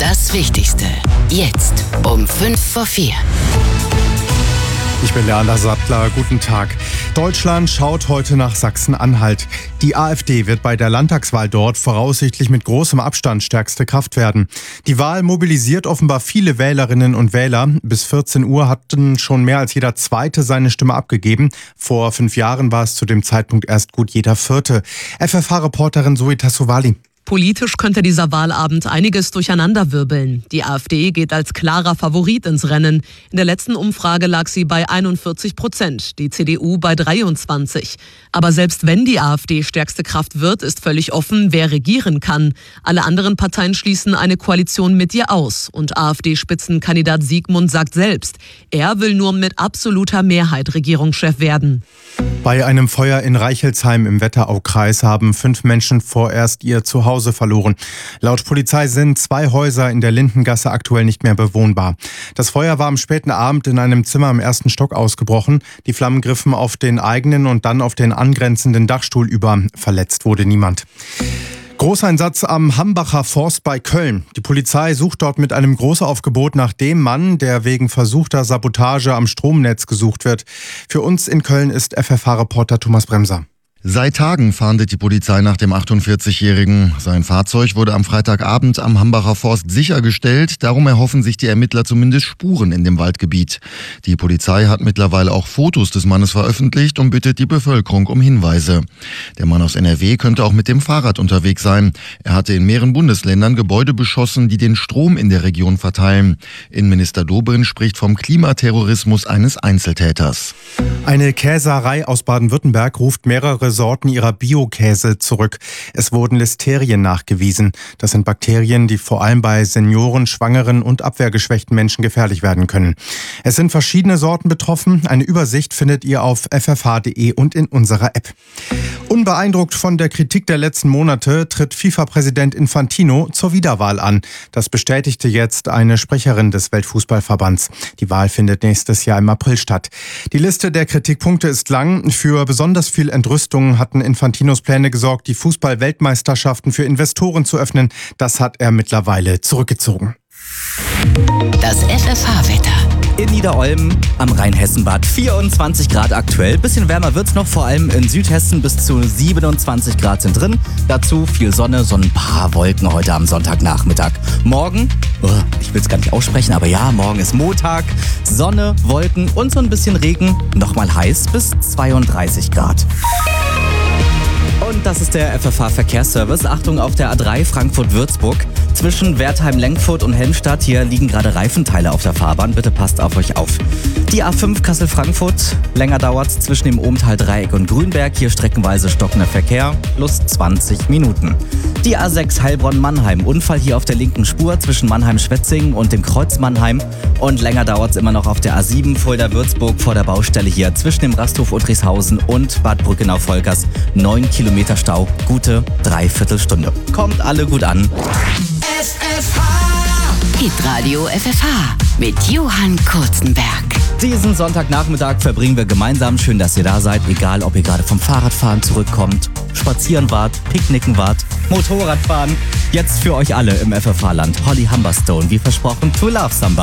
Das Wichtigste. Jetzt um 3:55. Ich bin Leander Sattler. Guten Tag. Deutschland schaut heute nach Sachsen-Anhalt. Die AfD wird bei der Landtagswahl dort voraussichtlich mit großem Abstand stärkste Kraft werden. Die Wahl mobilisiert offenbar viele Wählerinnen und Wähler. Bis 14 Uhr hatten schon mehr als jeder Zweite seine Stimme abgegeben. Vor 5 Jahren war es zu dem Zeitpunkt erst gut jeder Vierte. FFH-Reporterin Zoe Tassovali. Politisch könnte dieser Wahlabend einiges durcheinanderwirbeln. Die AfD geht als klarer Favorit ins Rennen. In der letzten Umfrage lag sie bei 41%, die CDU bei 23%. Aber selbst wenn die AfD stärkste Kraft wird, ist völlig offen, wer regieren kann. Alle anderen Parteien schließen eine Koalition mit ihr aus. Und AfD-Spitzenkandidat Siegmund sagt selbst, er will nur mit absoluter Mehrheit Regierungschef werden. Bei einem Feuer in Reichelsheim im Wetteraukreis haben 5 Menschen vorerst ihr Zuhause verloren. Laut Polizei sind 2 Häuser in der Lindengasse aktuell nicht mehr bewohnbar. Das Feuer war am späten Abend in einem Zimmer im 1. Stock ausgebrochen. Die Flammen griffen auf den eigenen und dann auf den angrenzenden Dachstuhl über. Verletzt wurde niemand. Großeinsatz am Hambacher Forst bei Köln. Die Polizei sucht dort mit einem Großaufgebot nach dem Mann, der wegen versuchter Sabotage am Stromnetz gesucht wird. Für uns in Köln ist FFH-Reporter Thomas Bremser. Seit Tagen fahndet die Polizei nach dem 48-Jährigen. Sein Fahrzeug wurde am Freitagabend am Hambacher Forst sichergestellt. Darum erhoffen sich die Ermittler zumindest Spuren in dem Waldgebiet. Die Polizei hat mittlerweile auch Fotos des Mannes veröffentlicht und bittet die Bevölkerung um Hinweise. Der Mann aus NRW könnte auch mit dem Fahrrad unterwegs sein. Er hatte in mehreren Bundesländern Gebäude beschossen, die den Strom in der Region verteilen. Innenminister Dobrindt spricht vom Klimaterrorismus eines Einzeltäters. Eine Käserei aus Baden-Württemberg ruft mehrere Sorten ihrer Biokäse zurück. Es wurden Listerien nachgewiesen. Das sind Bakterien, die vor allem bei Senioren, Schwangeren und abwehrgeschwächten Menschen gefährlich werden können. Es sind verschiedene Sorten betroffen. Eine Übersicht findet ihr auf ffh.de und in unserer App. Unbeeindruckt von der Kritik der letzten Monate tritt FIFA-Präsident Infantino zur Wiederwahl an. Das bestätigte jetzt eine Sprecherin des Weltfußballverbands. Die Wahl findet nächstes Jahr im April statt. Die Liste der Kritikpunkte ist lang. Für besonders viel Entrüstung hatten Infantinos Pläne gesorgt, die Fußball-Weltmeisterschaften für Investoren zu öffnen. Das hat er mittlerweile zurückgezogen. Das FFH-Wetter. In Niederolm am Rheinhessenbad 24 Grad aktuell. Bisschen wärmer wird's noch, vor allem in Südhessen bis zu 27 Grad sind drin. Dazu viel Sonne, so ein paar Wolken heute am Sonntagnachmittag. Morgen, ich will es gar nicht aussprechen, aber ja, morgen ist Montag. Sonne, Wolken und so ein bisschen Regen. Nochmal heiß bis 32 Grad. Und das ist der FFH-Verkehrsservice. Achtung auf der A3 Frankfurt-Würzburg. Zwischen Wertheim-Lenkfurt und Helmstadt, hier liegen gerade Reifenteile auf der Fahrbahn. Bitte passt auf euch auf. Die A5 Kassel-Frankfurt. Länger dauert's zwischen dem Ohmtal-Dreieck und Grünberg. Hier streckenweise stockender Verkehr. Plus 20 Minuten. Die A6 Heilbronn-Mannheim. Unfall hier auf der linken Spur zwischen Mannheim-Schwetzingen und dem Kreuz Mannheim. Und länger dauert's immer noch auf der A7 Fulda-Würzburg vor der Baustelle hier zwischen dem Rasthof Uttrichshausen und Bad Brückenau-Volkers. 9 Kilometer Stau, gute 3/4 Stunde. Kommt alle gut an. FFH Hitradio FFH mit Johann Kurzenberg. Diesen Sonntagnachmittag verbringen wir gemeinsam. Schön, dass ihr da seid, egal ob ihr gerade vom Fahrradfahren zurückkommt, spazieren wart, picknicken wart, Motorradfahren. Jetzt für euch alle im FFH-Land Holly Humberstone, wie versprochen, To Love Somebody.